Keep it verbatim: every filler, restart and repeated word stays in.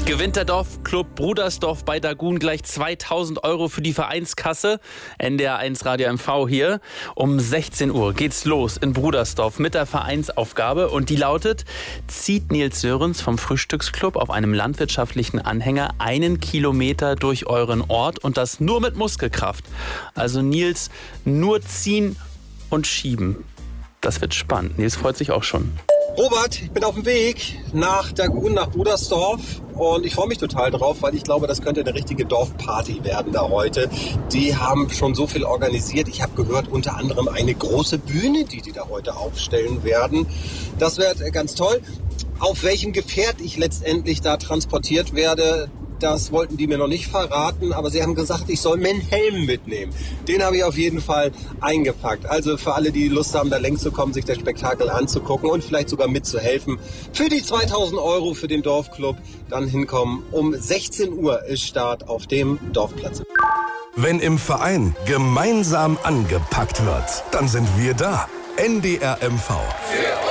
Gewinnt der Dorfclub Brudersdorf bei Dagun gleich zweitausend Euro für die Vereinskasse. N D R eins Radio M V hier. Um sechzehn Uhr geht's los in Brudersdorf mit der Vereinsaufgabe. Und die lautet: Zieht Nils Sörens vom Frühstücksclub auf einem landwirtschaftlichen Anhänger einen Kilometer durch euren Ort und das nur mit Muskelkraft. Also Nils, nur ziehen und schieben. Das wird spannend. Nils freut sich auch schon. Robert, ich bin auf dem Weg nach Dagun, nach Brudersdorf und ich freue mich total drauf, weil ich glaube, das könnte eine richtige Dorfparty werden da heute. Die haben schon so viel organisiert. Ich habe gehört, unter anderem eine große Bühne, die die da heute aufstellen werden. Das wird ganz toll. Auf welchem Gefährt ich letztendlich da transportiert werde, das wollten die mir noch nicht verraten, aber sie haben gesagt, ich soll mir einen Helm mitnehmen. Den habe ich auf jeden Fall eingepackt. Also für alle, die Lust haben, da längs zu kommen, sich das Spektakel anzugucken und vielleicht sogar mitzuhelfen, für die zweitausend Euro für den Dorfclub dann hinkommen. Um sechzehn Uhr ist Start auf dem Dorfplatz. Wenn im Verein gemeinsam angepackt wird, dann sind wir da. N D R M V.